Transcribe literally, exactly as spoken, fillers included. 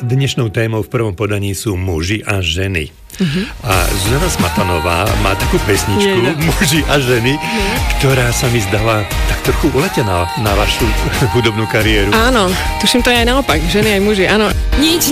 dnešnou témou v prvom podaní sú muži a ženy. Uh-huh. A Zuzana Smatanová má takú pesničku Je, Muži a ženy, uh-huh. ktorá sa mi zdala tak trochu uletená na vašu hudobnú kariéru. Áno, tuším to je aj naopak, ženy aj muži, áno. Nič